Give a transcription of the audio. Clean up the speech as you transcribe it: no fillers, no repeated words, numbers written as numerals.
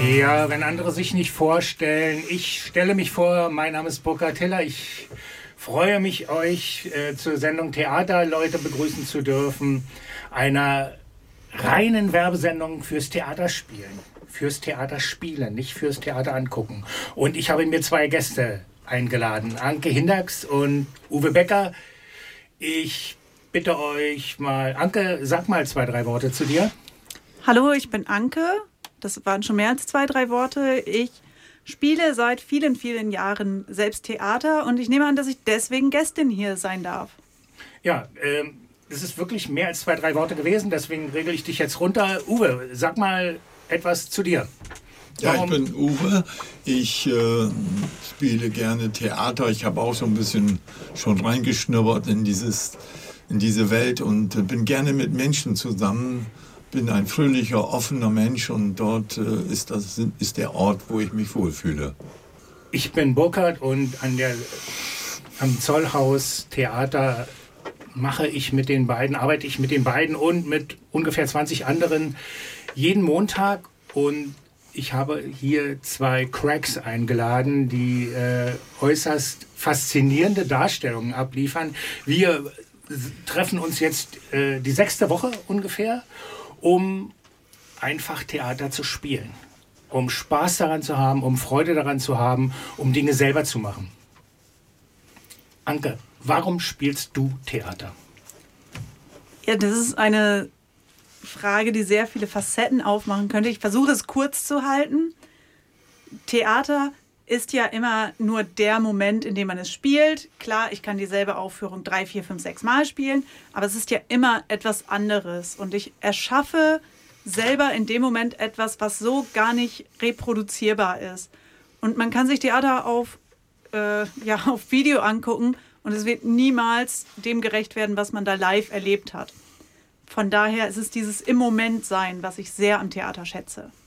Ja, wenn andere sich nicht vorstellen, ich stelle mich vor, mein Name ist Burkhard Hiller, ich freue mich, euch zur Sendung Theaterleute begrüßen zu dürfen, einer reinen Werbesendung fürs Theaterspielen, fürs Theaterspielen, nicht fürs Theater angucken. Und ich habe mir 2 Gäste eingeladen, Anke Hindax und Uwe Becker. Ich bitte euch mal, Anke, sag mal 2, 3 Worte zu dir. Hallo, ich bin Anke. Das waren schon mehr als 2, 3 Worte. Ich spiele seit vielen, vielen Jahren selbst Theater und ich nehme an, dass ich deswegen Gästin hier sein darf. Ja, es ist wirklich mehr als 2, 3 Worte gewesen, deswegen regle ich dich jetzt runter. Uwe, sag mal etwas zu dir. Ja, ich bin Uwe. Ich spiele gerne Theater. Ich habe auch so ein bisschen schon reingeschnuppert in diese Welt und bin gerne mit Menschen zusammen. Bin ein fröhlicher, offener Mensch und dort ist der Ort, wo ich mich wohlfühle. Ich bin Burkhard und am Zollhaus Theater arbeite ich mit den beiden und mit ungefähr 20 anderen jeden Montag. Und ich habe hier 2 Cracks eingeladen, die äußerst faszinierende Darstellungen abliefern. Wir treffen uns jetzt die 6. Woche ungefähr, um einfach Theater zu spielen, um Spaß daran zu haben, um Freude daran zu haben, um Dinge selber zu machen. Anke, warum spielst du Theater? Ja, das ist eine Frage, die sehr viele Facetten aufmachen könnte. Ich versuche es kurz zu halten. Theater ist ja immer nur der Moment, in dem man es spielt. Klar, ich kann dieselbe Aufführung 3, 4, 5, 6 Mal spielen, aber es ist ja immer etwas anderes. Und ich erschaffe selber in dem Moment etwas, was so gar nicht reproduzierbar ist. Und man kann sich Theater auf Video angucken und es wird niemals dem gerecht werden, was man da live erlebt hat. Von daher ist es dieses Im Moment sein, was ich sehr am Theater schätze.